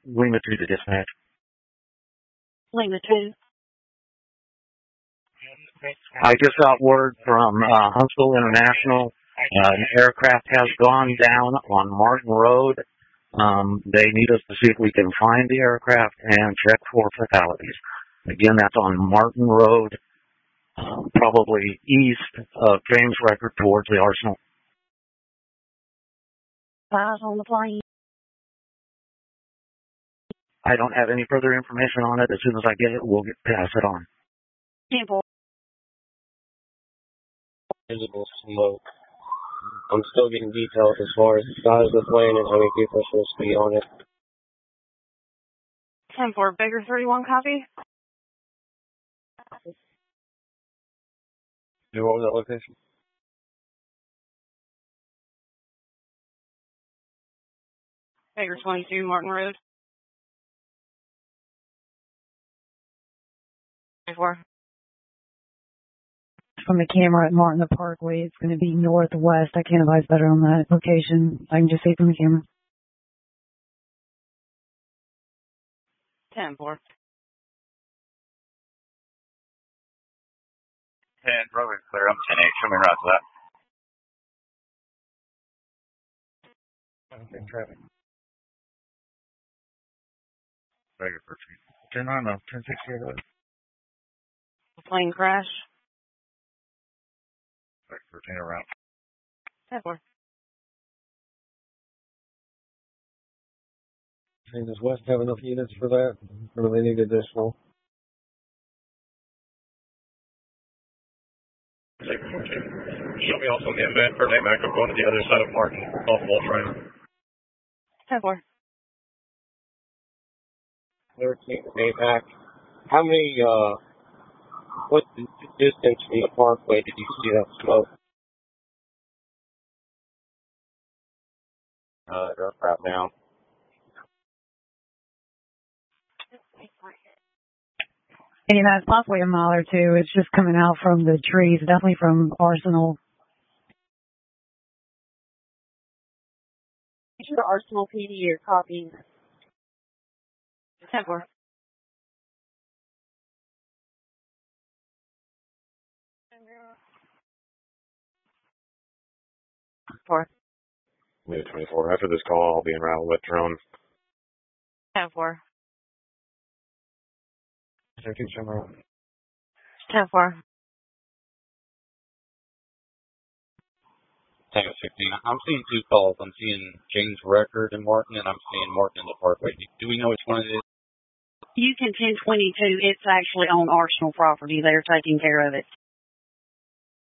Lima 2 to dispatch. Lima 2. I just got word from Huntsville International. An aircraft has gone down on Martin Road. They need us to see if we can find the aircraft and check for fatalities. Again, that's on Martin Road, probably east of James Record towards the Arsenal. Eyes on the plane. I don't have any further information on it. As soon as I get it, we'll pass it on. People. Visible smoke. I'm still getting details as far as the size of the plane and how many people are supposed to be on it. 10-4, Baker 31, copy. What was that location? Baker 22, Martin Road. 24. From the camera at Martin the Parkway, it's going to be northwest. I can't advise better on that location. I can just see from the camera. 10-4. 10, runway clear. I'm 10-8. Show me route to that. Okay, traffic. Baker 13. 10-9, no. 10-6, Plane crash. Baker 13 around. 10-4. Does West have enough units for that? Or do they need additional? Baker 14. Show me also the event for name. I'm going to the other side of Martin, off Wall Train. 10-4. 13, APAC. How many, what distance from the parkway did you see that smoke? Aircraft down. And that's possibly a mile or two. It's just coming out from the trees, definitely from Arsenal. The Arsenal PD, you're copying. 10-4. 4. Mid 24. After this call, I'll be en route with drone. 10-4. 13, show me route. 10-4. Tango 16. I'm seeing two calls. I'm seeing James Record and Martin, and I'm seeing Martin in the Parkway. Do we know which one it is? You can 1022. It's actually on Arsenal property. They're taking care of it.